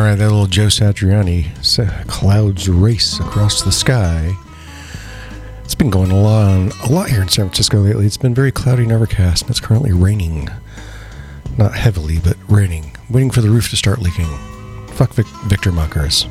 right, that little Joe Satriani, Clouds Race Across the Sky. It's been going on a lot here in San Francisco lately. It's been very cloudy and overcast, and it's currently raining. Not heavily, but raining. Waiting for the roof to start leaking. Fuck Victor Muckers.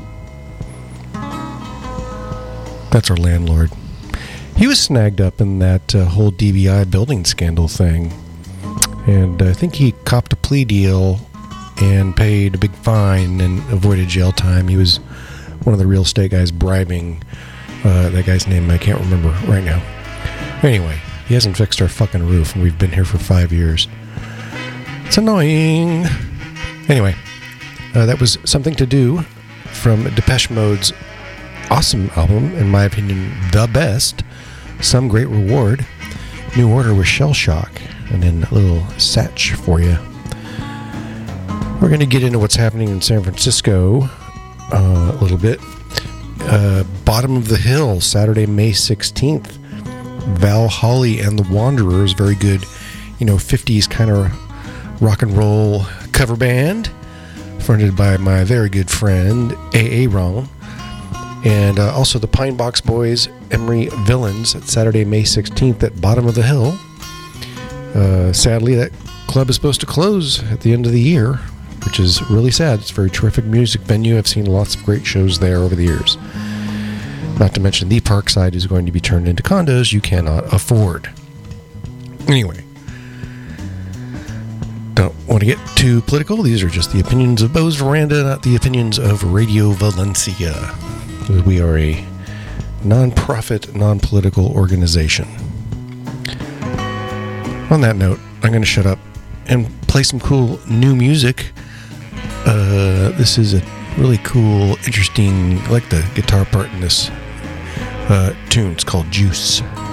That's our landlord. He was snagged up in that whole DBI building scandal thing. And I think he copped a plea deal and paid a big fine and avoided jail time. He was one of the real estate guys bribing that guy's name I can't remember right now. Anyway, he hasn't fixed our fucking roof, and we've been here for 5 years. It's annoying. Anyway, that was Something to Do from Depeche Mode's awesome album, in my opinion, the best, Some Great Reward. New Order with Shell Shock, and then a little Satch for you. We're going to get into what's happening in San Francisco a little bit. Bottom of the Hill, Saturday, May 16th. Val Holly and the Wanderers, very good, 50s kind of rock and roll cover band, fronted by my very good friend, A.A. Ron. And also the Pine Box Boys, Emery Villains, at Saturday, May 16th at Bottom of the Hill. Sadly, that club is supposed to close at the end of the year, which is really sad. It's a very terrific music venue. I've seen lots of great shows there over the years. Not to mention the Parkside is going to be turned into condos you cannot afford. Anyway, don't want to get too political. These are just the opinions of Bo's Veranda, not the opinions of Radio Valencia. We are a non-profit, non-political organization. On that note, I'm going to shut up and play some cool new music. This is a really cool, interesting, I like the guitar part in this tune. It's called Juice.